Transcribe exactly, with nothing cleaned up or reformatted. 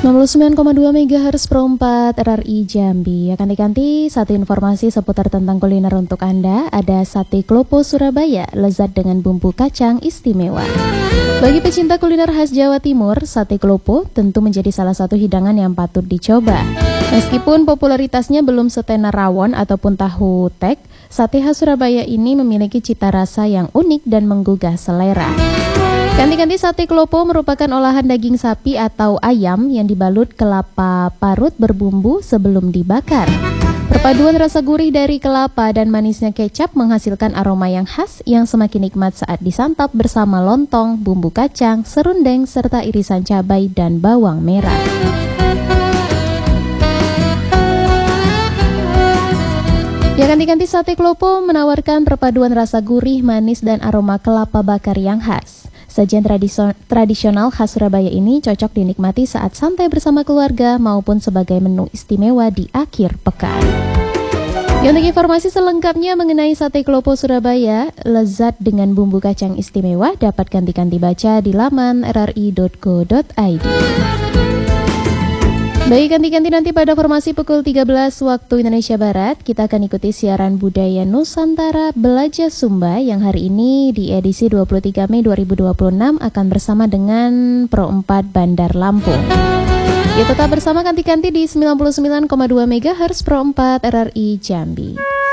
sembilan puluh sembilan koma dua megahertz Pro empat R R I Jambi. Akan diganti satu informasi seputar tentang kuliner untuk Anda. Ada sate klopo Surabaya, lezat dengan bumbu kacang istimewa. Bagi pecinta kuliner khas Jawa Timur, sate klopo tentu menjadi salah satu hidangan yang patut dicoba. Meskipun popularitasnya belum setenar rawon ataupun tahu tek, sate khas Surabaya ini memiliki cita rasa yang unik dan menggugah selera. Ganti-ganti sate klopo merupakan olahan daging sapi atau ayam yang dibalut kelapa parut berbumbu sebelum dibakar. Perpaduan rasa gurih dari kelapa dan manisnya kecap menghasilkan aroma yang khas yang semakin nikmat saat disantap bersama lontong, bumbu kacang, serundeng, serta irisan cabai dan bawang merah. Ya, ganti-ganti sate klopo menawarkan perpaduan rasa gurih, manis, dan aroma kelapa bakar yang khas. Sajian tradiso- tradisional khas Surabaya ini cocok dinikmati saat santai bersama keluarga maupun sebagai menu istimewa di akhir pekan. Ya, untuk informasi selengkapnya mengenai sate klopo Surabaya, lezat dengan bumbu kacang istimewa, dapat ganti-ganti baca di laman r r i dot co dot i d. Baik, ganti-ganti nanti pada formasi pukul tiga belas waktu Indonesia Barat, kita akan ikuti siaran budaya Nusantara Belajar Sumba yang hari ini di edisi dua puluh tiga Mei dua ribu dua puluh enam akan bersama dengan Pro empat Bandar Lampung. Ya, tetap bersama ganti-ganti di sembilan puluh sembilan koma dua megahertz Pro empat R R I Jambi.